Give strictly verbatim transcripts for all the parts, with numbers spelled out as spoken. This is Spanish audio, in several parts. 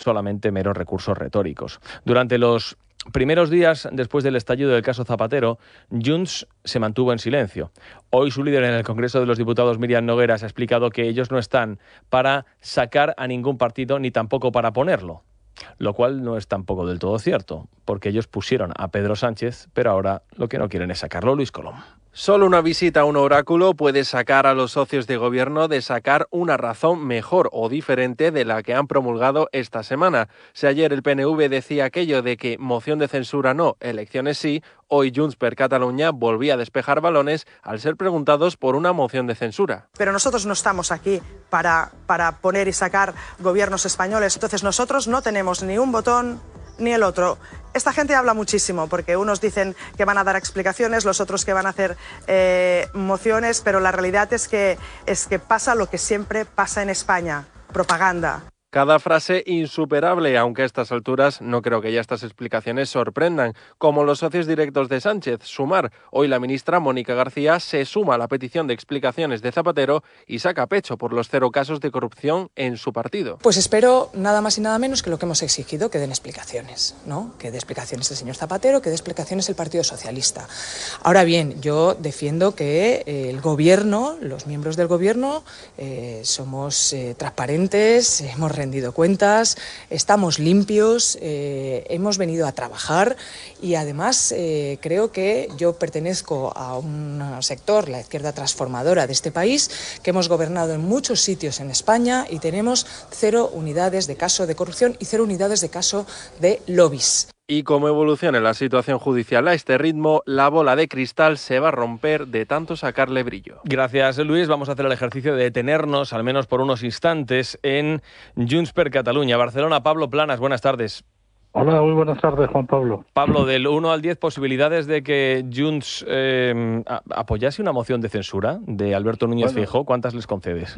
solamente meros recursos retóricos. Durante los primeros días después del estallido del caso Zapatero, Junts se mantuvo en silencio. Hoy su líder en el Congreso de los Diputados, Míriam Nogueras, ha explicado que ellos no están para sacar a ningún partido ni tampoco para ponerlo. Lo cual no es tampoco del todo cierto, porque ellos pusieron a Pedro Sánchez, pero ahora lo que no quieren es sacarlo. Luis Colom. Solo una visita a un oráculo puede sacar a los socios de gobierno de sacar una razón mejor o diferente de la que han promulgado esta semana. Si ayer el P N V decía aquello de que moción de censura no, elecciones sí, hoy Junts per Catalunya volvía a despejar balones al ser preguntados por una moción de censura. Pero nosotros no estamos aquí para, para poner y sacar gobiernos españoles, entonces nosotros no tenemos ni un botón ni el otro. Esta gente habla muchísimo porque unos dicen que van a dar explicaciones, los otros que van a hacer eh, mociones, pero la realidad es que, es que pasa lo que siempre pasa en España, propaganda. Cada frase insuperable, aunque a estas alturas no creo que ya estas explicaciones sorprendan. Como los socios directos de Sánchez, Sumar. Hoy la ministra Mónica García se suma a la petición de explicaciones de Zapatero y saca pecho por los cero casos de corrupción en su partido. Pues espero nada más y nada menos que lo que hemos exigido, que den explicaciones, ¿no? Que dé explicaciones el señor Zapatero, que dé explicaciones el Partido Socialista. Ahora bien, yo defiendo que eh, el gobierno, los miembros del gobierno, eh, somos eh, transparentes, hemos rendido cuentas, estamos limpios, eh, hemos venido a trabajar y además eh, creo que yo pertenezco a un sector, la izquierda transformadora de este país, que hemos gobernado en muchos sitios en España y tenemos cero unidades de caso de corrupción y cero unidades de caso de lobbies. Y como evolucione la situación judicial a este ritmo, la bola de cristal se va a romper de tanto sacarle brillo. Gracias, Luis. Vamos a hacer el ejercicio de detenernos, al menos por unos instantes, en Junts per Catalunya. Barcelona, Pablo Planas, buenas tardes. Hola, muy buenas tardes, Juan Pablo. Pablo, del uno al diez, posibilidades de que Junts eh, apoyase una moción de censura de Alberto Núñez bueno, Feijóo, ¿cuántas les concedes?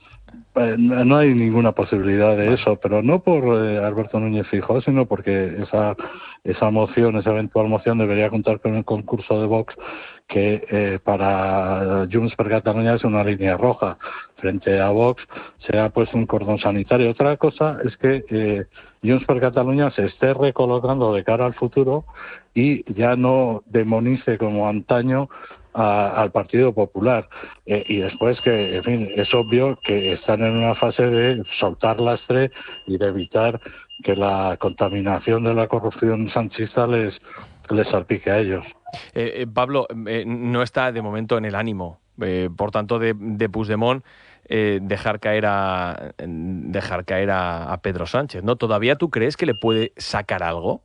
No hay ninguna posibilidad de eso, pero no por eh, Alberto Núñez Feijóo, sino porque esa esa moción, esa eventual moción debería contar con el concurso de Vox, que eh, para Junts per Catalunya es una línea roja. Frente a Vox se ha puesto un cordón sanitario. Otra cosa es que eh, Junts per Catalunya se esté recolocando de cara al futuro y ya no demonice como antaño a, al Partido Popular. Eh, y después que, en fin, es obvio que están en una fase de soltar lastre y de evitar que la contaminación de la corrupción sanchista les, les salpique a ellos. Eh, eh, Pablo, eh, no está de momento en el ánimo, eh, por tanto, de, de Puigdemont eh, dejar caer a dejar caer a, a Pedro Sánchez, ¿no? ¿Todavía tú crees que le puede sacar algo?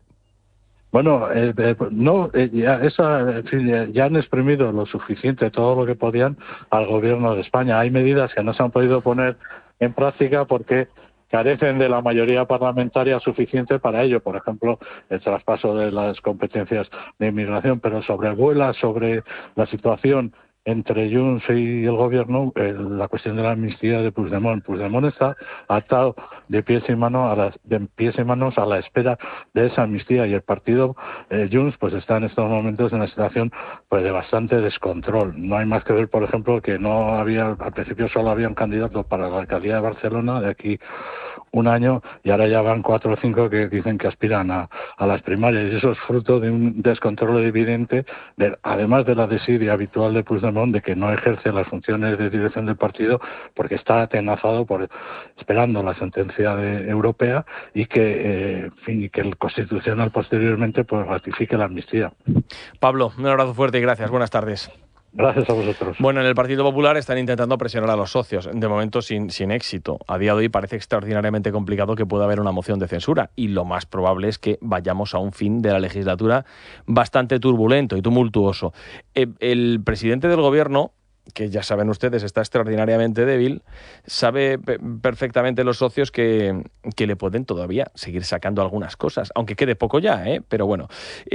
Bueno, eh, eh, no, eh, ya, esa, en fin, ya han exprimido lo suficiente, todo lo que podían al gobierno de España. Hay medidas que no se han podido poner en práctica porque carecen de la mayoría parlamentaria suficiente para ello. Por ejemplo, el traspaso de las competencias de inmigración, pero sobrevuela sobre la situación entre Junts y el gobierno eh, la cuestión de la amnistía de Puigdemont. Puigdemont está atado de pies y manos a las de pies y manos a la espera de esa amnistía y el partido eh, Junts pues está en estos momentos en una situación pues de bastante descontrol. No hay más que ver, por ejemplo, que no había al principio solo había un candidato para la alcaldía de Barcelona de aquí un año y ahora ya van cuatro o cinco que dicen que aspiran a, a las primarias y eso es fruto de un descontrol evidente, de, además de la desidia habitual de Puigdemont de que no ejerce las funciones de dirección del partido porque está atenazado por esperando la sentencia de, europea y que, eh, en fin, y que el Constitucional posteriormente pues ratifique la amnistía. Pablo, un abrazo fuerte y gracias. Buenas tardes. Gracias a vosotros. Bueno, en el Partido Popular están intentando presionar a los socios, de momento sin, sin éxito. A día de hoy parece extraordinariamente complicado que pueda haber una moción de censura y lo más probable es que vayamos a un fin de la legislatura bastante turbulento y tumultuoso. El, el presidente del gobierno, que ya saben ustedes está extraordinariamente débil, sabe perfectamente los socios que, que le pueden todavía seguir sacando algunas cosas, aunque quede poco ya, ¿eh? Pero bueno,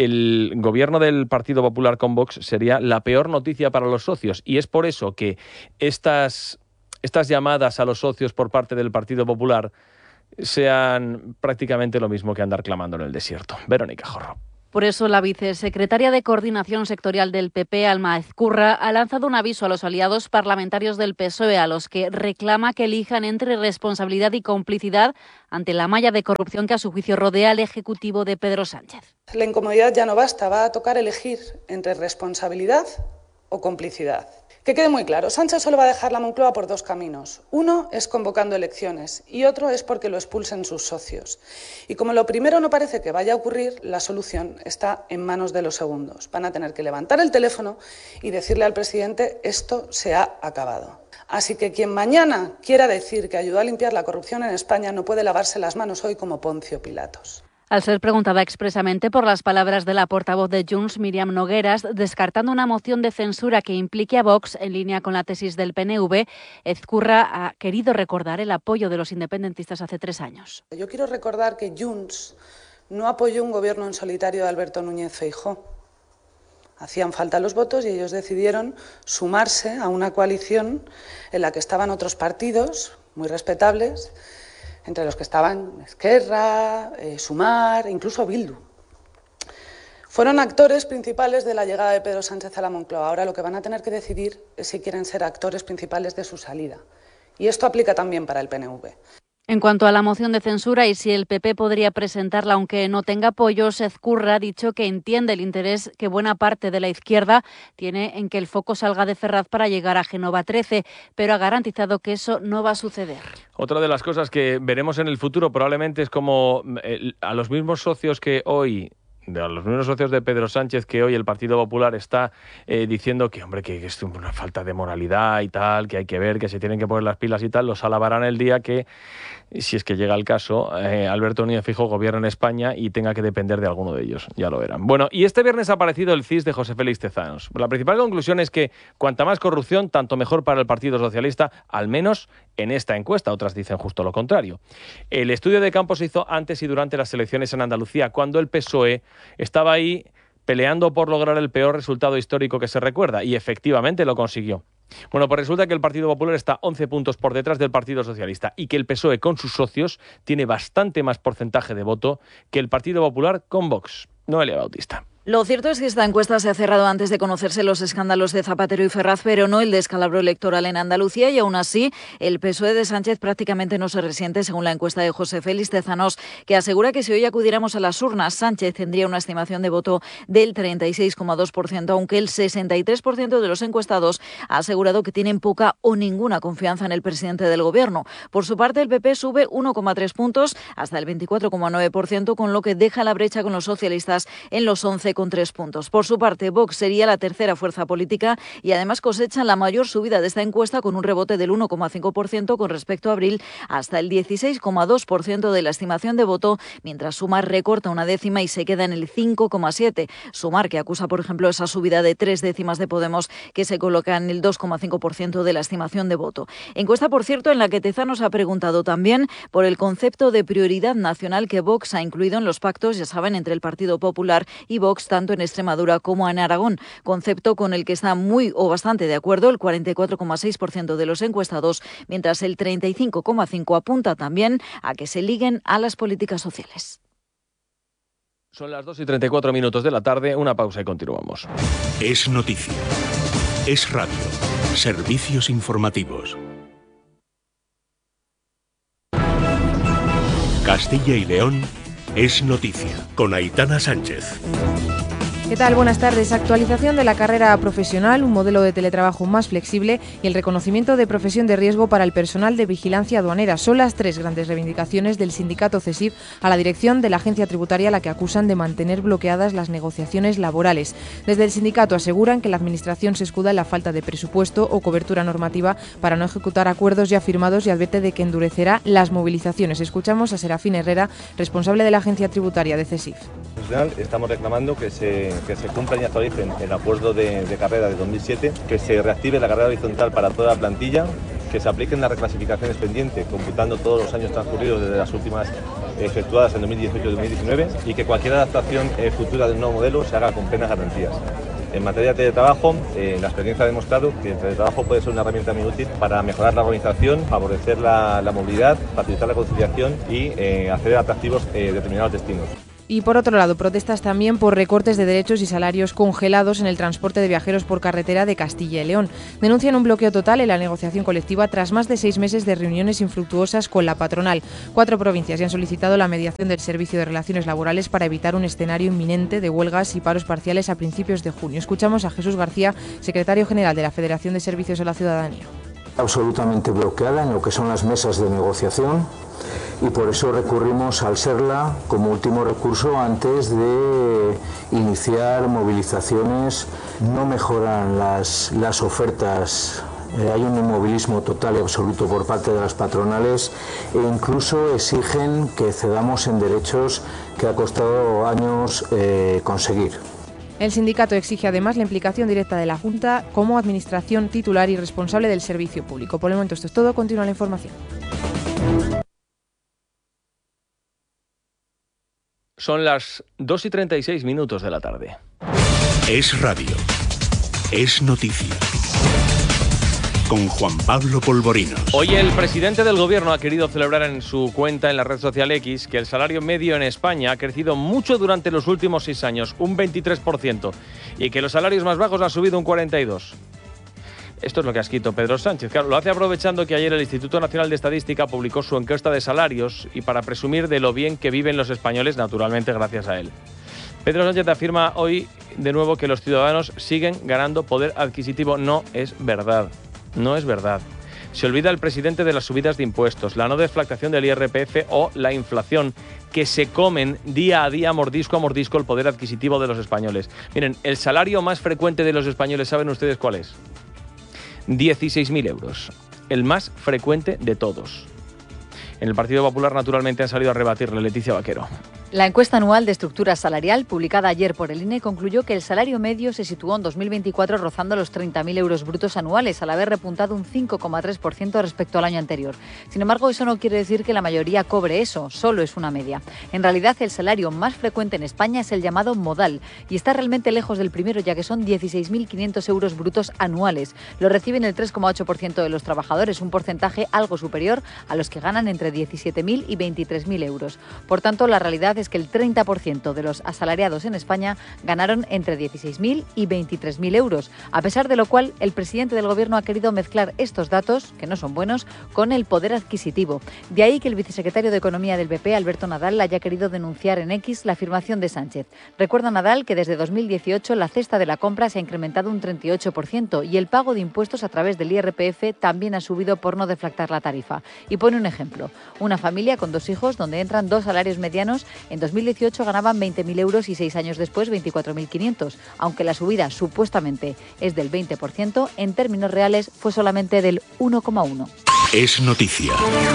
el gobierno del Partido Popular con Vox sería la peor noticia para los socios y es por eso que estas, estas llamadas a los socios por parte del Partido Popular sean prácticamente lo mismo que andar clamando en el desierto. Verónica Jorro. Por eso, la vicesecretaria de Coordinación Sectorial del P P, Alma Ezcurra, ha lanzado un aviso a los aliados parlamentarios del P S O E, a los que reclama que elijan entre responsabilidad y complicidad ante la malla de corrupción que a su juicio rodea al Ejecutivo de Pedro Sánchez. La incomodidad ya no basta, va a tocar elegir entre responsabilidad o complicidad. Que quede muy claro, Sánchez solo va a dejar la Moncloa por dos caminos. Uno es convocando elecciones y otro es porque lo expulsen sus socios. Y como lo primero no parece que vaya a ocurrir, la solución está en manos de los segundos. Van a tener que levantar el teléfono y decirle al presidente: esto se ha acabado. Así que quien mañana quiera decir que ayudó a limpiar la corrupción en España no puede lavarse las manos hoy como Poncio Pilatos. Al ser preguntada expresamente por las palabras de la portavoz de Junts, Míriam Nogueras, descartando una moción de censura que implique a Vox, en línea con la tesis del P N V, Ezcurra ha querido recordar el apoyo de los independentistas hace tres años. Yo quiero recordar que Junts no apoyó un gobierno en solitario de Alberto Núñez Feijóo. Hacían falta los votos y ellos decidieron sumarse a una coalición en la que estaban otros partidos muy respetables, entre los que estaban Esquerra, eh, Sumar, incluso Bildu. Fueron actores principales de la llegada de Pedro Sánchez a la Moncloa. Ahora lo que van a tener que decidir es si quieren ser actores principales de su salida. Y esto aplica también para el P N V. En cuanto a la moción de censura y si el P P podría presentarla aunque no tenga apoyos, Ezcurra ha dicho que entiende el interés que buena parte de la izquierda tiene en que el foco salga de Ferraz para llegar a Génova trece, pero ha garantizado que eso no va a suceder. Otra de las cosas que veremos en el futuro probablemente es como eh, a los mismos socios que hoy... de los mismos socios de Pedro Sánchez, que hoy el Partido Popular está eh, diciendo que, hombre, que, que es una falta de moralidad y tal, que hay que ver, que se tienen que poner las pilas y tal, los alabarán el día que, si es que llega el caso, eh, Alberto Núñez Feijóo gobierne en España y tenga que depender de alguno de ellos. Ya lo verán. Bueno, y este viernes ha aparecido el C I S de José Félix Tezanos. La principal conclusión es que cuanta más corrupción, tanto mejor para el Partido Socialista, al menos en esta encuesta. Otras dicen justo lo contrario. El estudio de campo se hizo antes y durante las elecciones en Andalucía, cuando el P S O E estaba ahí peleando por lograr el peor resultado histórico que se recuerda, y efectivamente lo consiguió. Bueno, pues resulta que el Partido Popular está once puntos por detrás del Partido Socialista y que el P S O E con sus socios tiene bastante más porcentaje de voto que el Partido Popular con Vox. Noelia Bautista. Lo cierto es que esta encuesta se ha cerrado antes de conocerse los escándalos de Zapatero y Ferraz, pero no el descalabro electoral en Andalucía, y aún así el P S O E de Sánchez prácticamente no se resiente, según la encuesta de José Félix Tezanos, que asegura que si hoy acudiéramos a las urnas, Sánchez tendría una estimación de voto del treinta y seis coma dos por ciento, aunque el sesenta y tres por ciento de los encuestados ha asegurado que tienen poca o ninguna confianza en el presidente del Gobierno. Por su parte, el P P sube uno coma tres puntos hasta el veinticuatro coma nueve por ciento, con lo que deja la brecha con los socialistas en los once con tres puntos. Por su parte, Vox sería la tercera fuerza política y además cosechan la mayor subida de esta encuesta, con un rebote del uno coma cinco por ciento con respecto a abril hasta el dieciséis coma dos por ciento de la estimación de voto, mientras Sumar recorta una décima y se queda en el cinco coma siete por ciento. Sumar, que acusa, por ejemplo, esa subida de tres décimas de Podemos, que se coloca en el dos coma cinco por ciento de la estimación de voto. Encuesta, por cierto, en la que Tezanos ha preguntado también por el concepto de prioridad nacional que Vox ha incluido en los pactos, ya saben, entre el Partido Popular y Vox, tanto en Extremadura como en Aragón, concepto con el que está muy o bastante de acuerdo el cuarenta y cuatro coma seis por ciento de los encuestados, mientras el treinta y cinco coma cinco por ciento apunta también a que se liguen a las políticas sociales. Son las dos y treinta y cuatro minutos de la tarde, una pausa y continuamos. Es noticia. Es radio. Servicios informativos. Castilla y León es noticia, con Aitana Sánchez. ¿Qué tal? Buenas tardes. Actualización de la carrera profesional, un modelo de teletrabajo más flexible y el reconocimiento de profesión de riesgo para el personal de vigilancia aduanera. Son las tres grandes reivindicaciones del sindicato CESIF a la dirección de la agencia tributaria, a la que acusan de mantener bloqueadas las negociaciones laborales. Desde el sindicato aseguran que la administración se escuda en la falta de presupuesto o cobertura normativa para no ejecutar acuerdos ya firmados, y advierte de que endurecerá las movilizaciones. Escuchamos a Serafín Herrera, responsable de la agencia tributaria de CESIF. Estamos reclamando que se que se cumplan y actualicen el acuerdo de, de carrera de dos mil siete, que se reactive la carrera horizontal para toda la plantilla, que se apliquen las reclasificaciones pendientes, computando todos los años transcurridos desde las últimas efectuadas en dos mil dieciocho y dos mil diecinueve, y que cualquier adaptación eh, futura del nuevo modelo se haga con plenas garantías. En materia de teletrabajo, eh, la experiencia ha demostrado que el teletrabajo puede ser una herramienta muy útil para mejorar la organización, favorecer la, la movilidad, facilitar la conciliación y eh, hacer atractivos eh, determinados destinos. Y por otro lado, protestas también por recortes de derechos y salarios congelados en el transporte de viajeros por carretera de Castilla y León. Denuncian un bloqueo total en la negociación colectiva tras más de seis meses de reuniones infructuosas con la patronal. Cuatro provincias ya han solicitado la mediación del Servicio de Relaciones Laborales para evitar un escenario inminente de huelgas y paros parciales a principios de junio. Escuchamos a Jesús García, secretario general de la Federación de Servicios a la Ciudadanía. Absolutamente bloqueada en lo que son las mesas de negociación y por eso recurrimos al SERLA como último recurso antes de iniciar movilizaciones. No mejoran las, las ofertas, eh, hay un inmovilismo total y absoluto por parte de las patronales e incluso exigen que cedamos en derechos que ha costado años eh, conseguir. El sindicato exige además la implicación directa de la Junta como administración titular y responsable del servicio público. Por el momento esto es todo, continúa la información. Son las dos y treinta y seis minutos de la tarde. Es radio. Es noticia. Con Juan Pablo Polvorinos. Hoy el presidente del Gobierno ha querido celebrar en su cuenta en la red social X que el salario medio en España ha crecido mucho durante los últimos seis años, un veintitrés por ciento, y que los salarios más bajos han subido un cuarenta y dos por ciento. Esto es lo que ha escrito Pedro Sánchez. Claro, lo hace aprovechando que ayer el Instituto Nacional de Estadística publicó su encuesta de salarios y para presumir de lo bien que viven los españoles, naturalmente gracias a él. Pedro Sánchez afirma hoy de nuevo que los ciudadanos siguen ganando poder adquisitivo. No es verdad. No es verdad. Se olvida el presidente de las subidas de impuestos, la no deflactación del I R P F o la inflación, que se comen día a día, mordisco a mordisco, el poder adquisitivo de los españoles. Miren, el salario más frecuente de los españoles, ¿saben ustedes cuál es? dieciséis mil euros. El más frecuente de todos. En el Partido Popular, naturalmente, han salido a rebatirle. Leticia Vaquero. La encuesta anual de estructura salarial, publicada ayer por el I N E, concluyó que el salario medio se situó en dos mil veinticuatro rozando los treinta mil euros brutos anuales, al haber repuntado un cinco coma tres por ciento respecto al año anterior. Sin embargo, eso no quiere decir que la mayoría cobre eso, solo es una media. En realidad, el salario más frecuente en España es el llamado modal, y está realmente lejos del primero, ya que son dieciséis mil quinientos euros brutos anuales. Lo reciben el tres coma ocho por ciento de los trabajadores, un porcentaje algo superior a los que ganan entre diecisiete mil y veintitrés mil euros. Por tanto, la realidad es que el treinta por ciento de los asalariados en España ganaron entre dieciséis mil y veintitrés mil euros, a pesar de lo cual el presidente del Gobierno ha querido mezclar estos datos, que no son buenos, con el poder adquisitivo. De ahí que el vicesecretario de Economía del P P, Alberto Nadal, haya querido denunciar en X la afirmación de Sánchez. Recuerda Nadal que desde dos mil dieciocho la cesta de la compra se ha incrementado un treinta y ocho por ciento y el pago de impuestos a través del I R P F también ha subido por no deflactar la tarifa. Y pone un ejemplo. Una familia con dos hijos donde entran dos salarios medianos en dos mil dieciocho ganaban veinte mil euros y seis años después veinticuatro mil quinientos. Aunque la subida supuestamente es del veinte por ciento, en términos reales fue solamente del uno coma uno por ciento. Es noticia.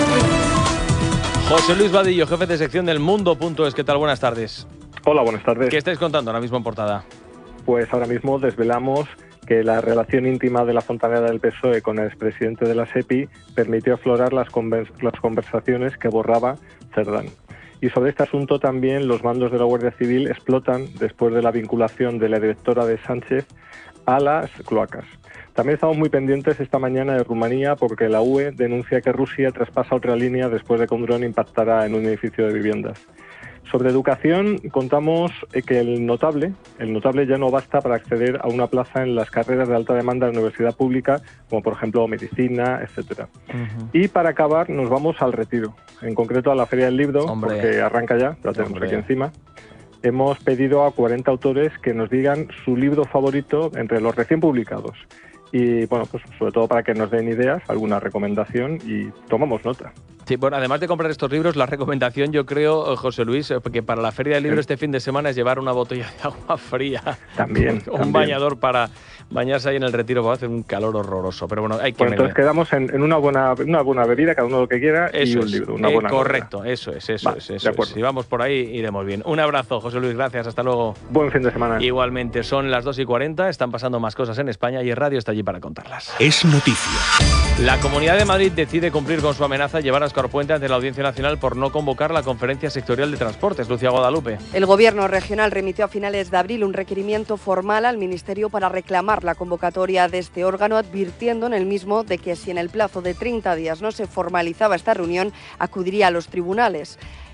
José Luis Vadillo, jefe de sección del Mundo.es. ¿Qué tal? Buenas tardes. Hola, buenas tardes. ¿Qué estáis contando ahora mismo en portada? Pues ahora mismo desvelamos que la relación íntima de la fontanera del P S O E con el expresidente de la SEPI permitió aflorar las, convers las conversaciones que borraba Cerdán. Y sobre este asunto también los mandos de la Guardia Civil explotan después de la vinculación de la directora de Sánchez a las cloacas. También estamos muy pendientes esta mañana de Rumanía porque la U E denuncia que Rusia traspasa otra línea después de que un dron impactara en un edificio de viviendas. Sobre educación contamos que el notable, el notable ya no basta para acceder a una plaza en las carreras de alta demanda de la universidad pública, como por ejemplo medicina, etcétera. Uh-huh. Y para acabar nos vamos al retiro, en concreto a la Feria del Libro, Hombre. porque arranca ya, la tenemos Hombre. aquí encima. Hemos pedido a cuarenta autores que nos digan su libro favorito entre los recién publicados. Y bueno, pues sobre todo para que nos den ideas, alguna recomendación y tomamos nota. Sí, bueno, además de comprar estos libros, la recomendación yo creo, José Luis, que para la Feria del Libro este fin de semana es llevar una botella de agua fría. También. Un también. bañador para bañarse ahí en el Retiro, va a hacer un calor horroroso. Pero bueno, hay que... Bueno, entonces quedamos en, en una buena una buena bebida, cada uno lo que quiera, eso y un es, libro, una eh, buena Correcto, novela. eso es, eso vale, es, eso de acuerdo. es. Si vamos por ahí, iremos bien. Un abrazo, José Luis, gracias, hasta luego. Buen fin de semana. Igualmente, son las dos y cuarenta, están pasando más cosas en España y el radio está allí para contarlas. Es noticia. La Comunidad de Madrid decide cumplir con su amenaza de llevar a Óscar Puente ante la Audiencia Nacional por no convocar la Conferencia Sectorial de Transportes. Lucía Guadalupe. El Gobierno regional remitió a finales de abril un requerimiento formal al Ministerio para reclamar la convocatoria de este órgano, advirtiendo en el mismo de que si en el plazo de treinta días no se formalizaba esta reunión, acudiría a los tribunales.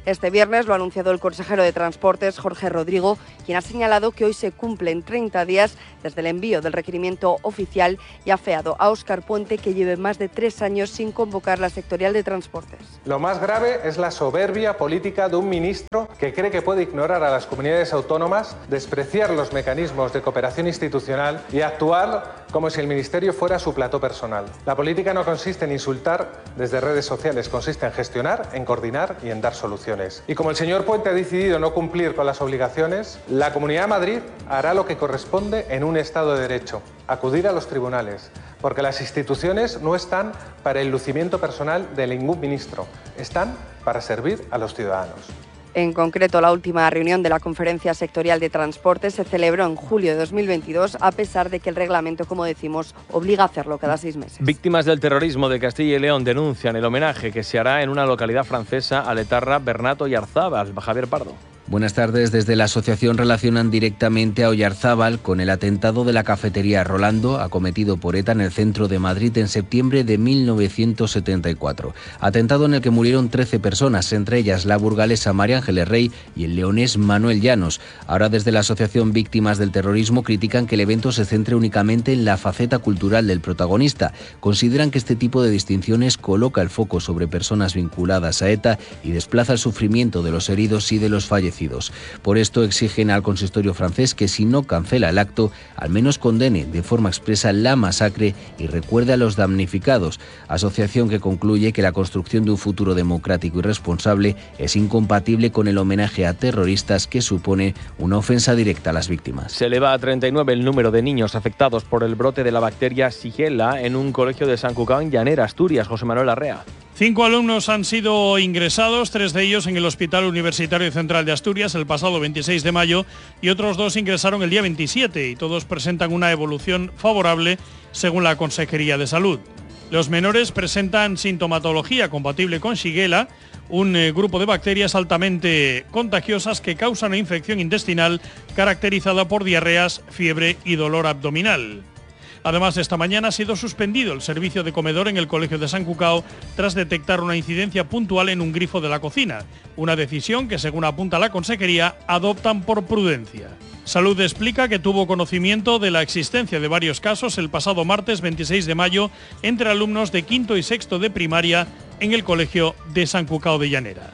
Este viernes lo ha anunciado el consejero de Transportes, Jorge Rodrigo, quien ha señalado que hoy se cumplen treinta días desde el envío del requerimiento oficial y ha afeado a Óscar Puente, que lleve más de tres años sin convocar la sectorial de Transportes. Lo más grave es la soberbia política de un ministro que cree que puede ignorar a las comunidades autónomas, despreciar los mecanismos de cooperación institucional y actuar como si el ministerio fuera su plató personal. La política no consiste en insultar desde redes sociales, consiste en gestionar, en coordinar y en dar soluciones. Y como el señor Puente ha decidido no cumplir con las obligaciones, la Comunidad de Madrid hará lo que corresponde en un Estado de Derecho, acudir a los tribunales, porque las instituciones no están para el lucimiento personal de ningún ministro, están para servir a los ciudadanos. En concreto, la última reunión de la Conferencia Sectorial de Transporte se celebró en julio de dos mil veintidós, a pesar de que el reglamento, como decimos, obliga a hacerlo cada seis meses. Víctimas del terrorismo de Castilla y León denuncian el homenaje que se hará en una localidad francesa a Letarra, Bernato y Arzábal. Javier Pardo. Buenas tardes. Desde la asociación relacionan directamente a Oyarzábal con el atentado de la cafetería Rolando, acometido por ETA en el centro de Madrid en septiembre de mil novecientos setenta y cuatro. Atentado en el que murieron trece personas, entre ellas la burgalesa María Ángeles Rey y el leonés Manuel Llanos. Ahora, desde la asociación Víctimas del Terrorismo, critican que el evento se centre únicamente en la faceta cultural del protagonista. Consideran que este tipo de distinciones coloca el foco sobre personas vinculadas a ETA y desplaza el sufrimiento de los heridos y de los fallecidos. Por esto exigen al consistorio francés que, si no cancela el acto, al menos condene de forma expresa la masacre y recuerde a los damnificados. Asociación que concluye que la construcción de un futuro democrático y responsable es incompatible con el homenaje a terroristas que supone una ofensa directa a las víctimas. Se eleva a treinta y nueve el número de niños afectados por el brote de la bacteria Shigella en un colegio de San Cucao, en Llanera, Asturias. José Manuel Arrea. Cinco alumnos han sido ingresados, tres de ellos en el Hospital Universitario Central de Asturias el pasado veintiséis de mayo y otros dos ingresaron el día veintisiete y todos presentan una evolución favorable según la Consejería de Salud. Los menores presentan sintomatología compatible con Shigella, un eh, grupo de bacterias altamente contagiosas que causan una infección intestinal caracterizada por diarreas, fiebre y dolor abdominal. Además, esta mañana ha sido suspendido el servicio de comedor en el Colegio de San Cucao tras detectar una incidencia puntual en un grifo de la cocina, una decisión que, según apunta la Consejería, adoptan por prudencia. Salud explica que tuvo conocimiento de la existencia de varios casos el pasado martes veintiséis de mayo entre alumnos de quinto y sexto de primaria en el Colegio de San Cucao de Llanera.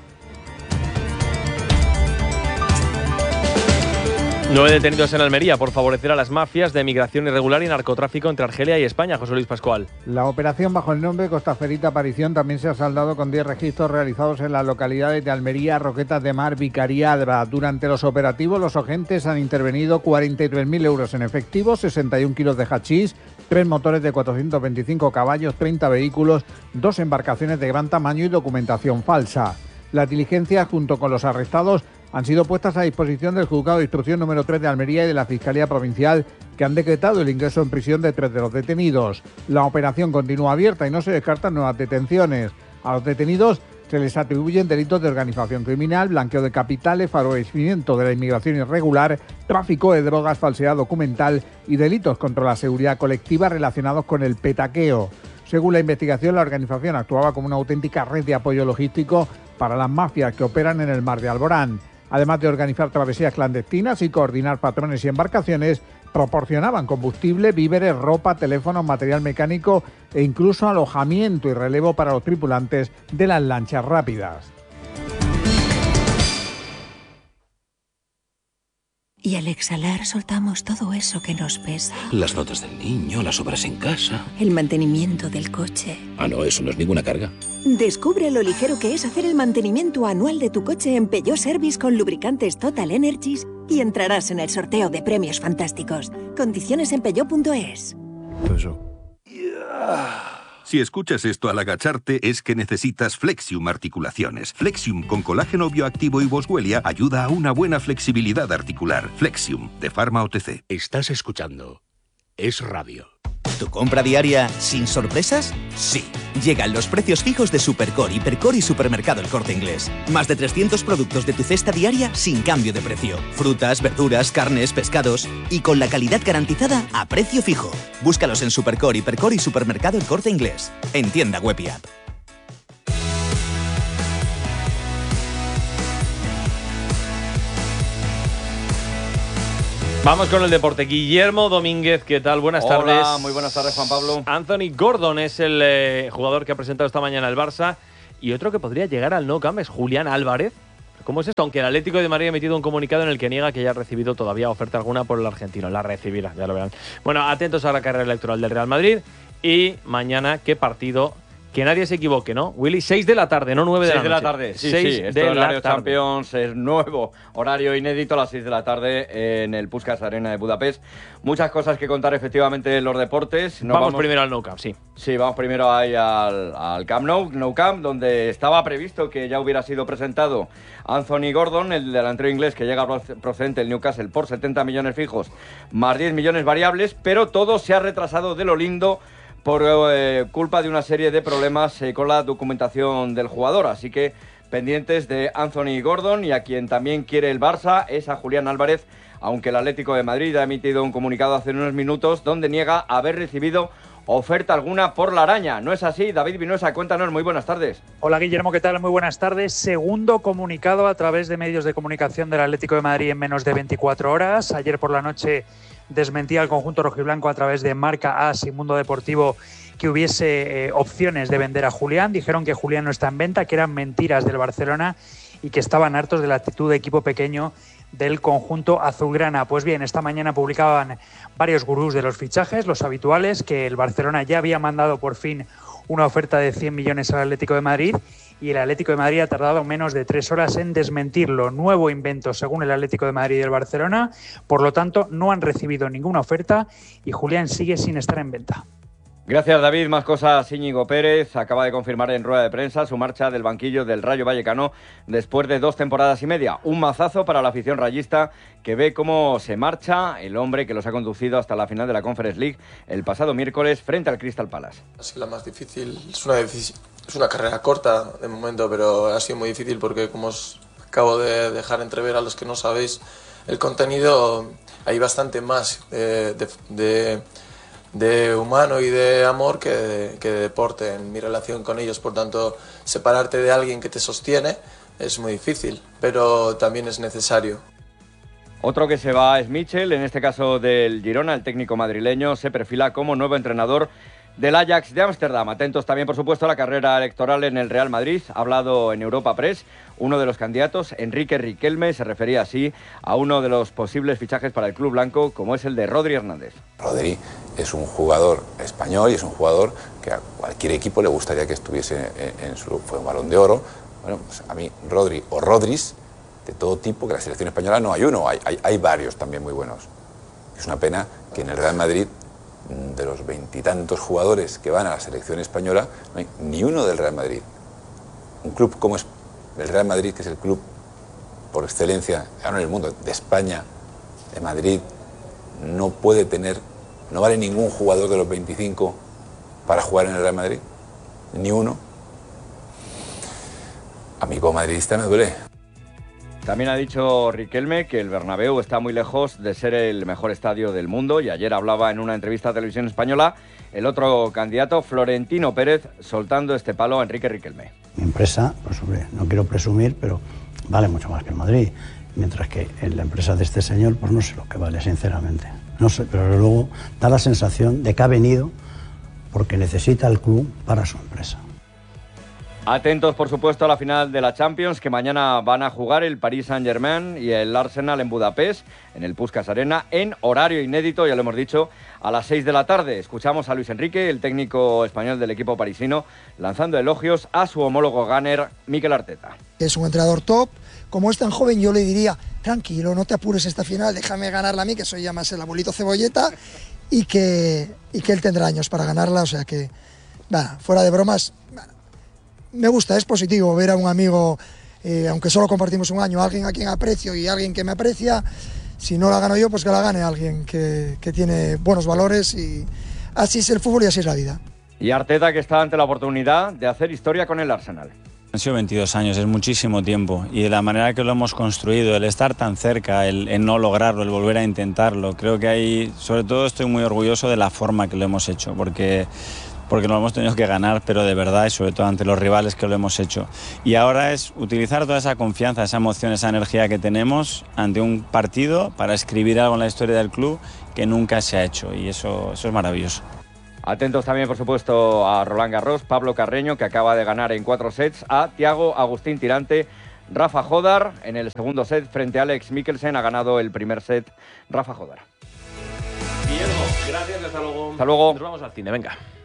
Nueve detenidos en Almería por favorecer a las mafias de migración irregular y narcotráfico entre Argelia y España. José Luis Pascual. La operación bajo el nombre Costaferita Aparición también se ha saldado con diez registros realizados en las localidades de Almería, Roquetas de Mar, Vicaría, Adra. Durante los operativos, los agentes han intervenido cuarenta y tres mil euros en efectivo, sesenta y un kilos de hachís, tres motores de cuatrocientos veinticinco caballos, treinta vehículos, dos embarcaciones de gran tamaño y documentación falsa. Las diligencias, junto con los arrestados, han sido puestas a disposición del Juzgado de Instrucción número tres de Almería y de la Fiscalía Provincial, que han decretado el ingreso en prisión de tres de los detenidos. La operación continúa abierta y no se descartan nuevas detenciones. A los detenidos se les atribuyen delitos de organización criminal, blanqueo de capitales, favorecimiento de la inmigración irregular, tráfico de drogas, falsedad documental y delitos contra la seguridad colectiva relacionados con el petaqueo. Según la investigación, la organización actuaba como una auténtica red de apoyo logístico para las mafias que operan en el mar de Alborán. Además de organizar travesías clandestinas y coordinar patrones y embarcaciones, proporcionaban combustible, víveres, ropa, teléfonos, material mecánico e incluso alojamiento y relevo para los tripulantes de las lanchas rápidas. Y al exhalar soltamos todo eso que nos pesa. Las notas del niño, las obras en casa. El mantenimiento del coche. Ah, no, eso no es ninguna carga. Descubre lo ligero que es hacer el mantenimiento anual de tu coche en Peugeot Service con lubricantes Total Energies y entrarás en el sorteo de premios fantásticos. Condiciones en peugeot punto es. Eso. Si escuchas esto al agacharte es que necesitas Flexium Articulaciones. Flexium con colágeno bioactivo y boswellia ayuda a una buena flexibilidad articular. Flexium, de Pharma O T C. Estás escuchando Es Radio. ¿Tu compra diaria sin sorpresas? Sí. Llegan los precios fijos de Supercore, Hipercore y Supermercado El Corte Inglés. Más de trescientos productos de tu cesta diaria sin cambio de precio. Frutas, verduras, carnes, pescados y con la calidad garantizada a precio fijo. Búscalos en Supercore, Hipercore y Supermercado El Corte Inglés. En tienda web y app. Vamos con el deporte. Guillermo Domínguez, ¿qué tal? Buenas Hola, tardes. Hola, muy buenas tardes, Juan Pablo. Anthony Gordon es el eh, jugador que ha presentado esta mañana el Barça, y otro que podría llegar al Nou Camp es Julián Álvarez. ¿Cómo es esto? Aunque el Atlético de Madrid ha emitido un comunicado en el que niega que haya recibido todavía oferta alguna por el argentino. La recibirá, ya lo verán. Bueno, atentos a la carrera electoral del Real Madrid. Y mañana, ¿qué partido? Que nadie se equivoque, ¿no? Willy, seis de la tarde, no nueve de la noche. seis de la tarde, sí, seis sí. de Este horario la tarde. Champions es nuevo, horario inédito a las seis de la tarde en el Puskás Arena de Budapest. Muchas cosas que contar efectivamente en los deportes. Nos vamos, vamos primero al Nou Camp, sí. Sí, vamos primero ahí al, al Camp Nou, Nou Camp, donde estaba previsto que ya hubiera sido presentado Anthony Gordon, el delantero inglés que llega procedente del Newcastle por setenta millones fijos, más diez millones variables, pero todo se ha retrasado de lo lindo por eh, culpa de una serie de problemas eh, con la documentación del jugador. Así que pendientes de Anthony Gordon, y a quien también quiere el Barça es a Julián Álvarez, aunque el Atlético de Madrid ha emitido un comunicado hace unos minutos donde niega haber recibido oferta alguna por la araña. ¿No es así? David Vinuesa, cuéntanos, muy buenas tardes. Hola Guillermo, ¿qué tal? Muy buenas tardes. Segundo comunicado a través de medios de comunicación del Atlético de Madrid en menos de veinticuatro horas. Ayer por la noche desmentía el conjunto rojiblanco a través de Marca, AS y Mundo Deportivo que hubiese eh, opciones de vender a Julián. Dijeron que Julián no está en venta, que eran mentiras del Barcelona y que estaban hartos de la actitud de equipo pequeño del conjunto azulgrana. Pues bien, esta mañana publicaban varios gurús de los fichajes, los habituales, que el Barcelona ya había mandado por fin una oferta de cien millones al Atlético de Madrid, y el Atlético de Madrid ha tardado menos de tres horas en desmentirlo. Nuevo invento según el Atlético de Madrid y el Barcelona. Por lo tanto, no han recibido ninguna oferta y Julián sigue sin estar en venta. Gracias, David. Más cosas. Íñigo Pérez acaba de confirmar en rueda de prensa su marcha del banquillo del Rayo Vallecano después de dos temporadas y media. Un mazazo para la afición rayista, que ve cómo se marcha el hombre que los ha conducido hasta la final de la Conference League el pasado miércoles frente al Crystal Palace. Ha sido la más difícil. Es una, es una carrera corta de momento, pero ha sido muy difícil porque, como os acabo de dejar entrever a los que no sabéis el contenido, hay bastante más eh, de... de de humano y de amor que de, que de deporte en mi relación con ellos. Por tanto, separarte de alguien que te sostiene es muy difícil, pero también es necesario. Otro que se va es Michel, en este caso del Girona. El técnico madrileño se perfila como nuevo entrenador del Ajax de Ámsterdam. Atentos también, por supuesto, a la carrera electoral en el Real Madrid. Ha hablado en Europa Press uno de los candidatos, Enrique Riquelme, se refería así a uno de los posibles fichajes para el club blanco, como es el de Rodri Hernández. Rodri es un jugador español y es un jugador que a cualquier equipo le gustaría que estuviese en, en su... Fue un Balón de Oro. Bueno, pues a mí Rodri o Rodris, de todo tipo, que la selección española no hay uno, hay, hay, hay varios también muy buenos. Es una pena que en el Real Madrid, de los veintitantos jugadores que van a la selección española, no hay ni uno del Real Madrid. Un club como es el Real Madrid, que es el club por excelencia, ahora en el mundo, de España, de Madrid, no puede tener, no vale ningún jugador de los veinticinco para jugar en el Real Madrid, ni uno. A mí como madridista me duele. También ha dicho Riquelme que el Bernabéu está muy lejos de ser el mejor estadio del mundo, y ayer hablaba en una entrevista a Televisión Española el otro candidato, Florentino Pérez, soltando este palo a Enrique Riquelme. Mi empresa, pues hombre, no quiero presumir, pero vale mucho más que el Madrid, mientras que en la empresa de este señor, pues no sé lo que vale, sinceramente. No sé, pero luego da la sensación de que ha venido porque necesita el club para su empresa. Atentos, por supuesto, a la final de la Champions, que mañana van a jugar el Paris Saint-Germain y el Arsenal en Budapest, en el Puskás Arena, en horario inédito, ya lo hemos dicho, a las seis de la tarde. Escuchamos a Luis Enrique, el técnico español del equipo parisino, lanzando elogios a su homólogo gunner, Mikel Arteta. Es un entrenador top. Como es tan joven, yo le diría, tranquilo, no te apures esta final, déjame ganarla a mí, que soy ya más el abuelito cebolleta, y que, y que él tendrá años para ganarla, o sea que, nada, fuera de bromas, me gusta, es positivo ver a un amigo, eh, aunque solo compartimos un año, alguien a quien aprecio y alguien que me aprecia. Si no la gano yo, pues que la gane alguien que, que tiene buenos valores, y así es el fútbol y así es la vida. Y Arteta, que está ante la oportunidad de hacer historia con el Arsenal. Han sido veintidós años, es muchísimo tiempo, y de la manera que lo hemos construido, el estar tan cerca, el, el no lograrlo, el volver a intentarlo, creo que hay, sobre todo estoy muy orgulloso de la forma que lo hemos hecho, porque porque nos lo hemos tenido que ganar, pero de verdad y sobre todo ante los rivales que lo hemos hecho. Y ahora es utilizar toda esa confianza, esa emoción, esa energía que tenemos ante un partido para escribir algo en la historia del club que nunca se ha hecho, y eso, eso es maravilloso. Atentos también, por supuesto, a Roland Garros, Pablo Carreño, que acaba de ganar en cuatro sets a Thiago Agustín Tirante. Rafa Jodar en el segundo set frente a Alex Mikkelsen, ha ganado el primer set Rafa Jodar. Guillermo, gracias, hasta luego. Hasta luego. Nos vamos al cine, venga.